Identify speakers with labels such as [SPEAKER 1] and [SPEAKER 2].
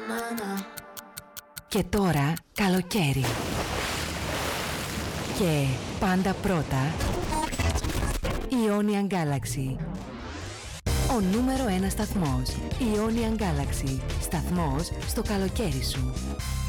[SPEAKER 1] Και τώρα καλοκαίρι. Και πάντα πρώτα Ionian Galaxy. Ο νούμερο 1 σταθμός Ionian Galaxy. Σταθμός στο καλοκαίρι σου.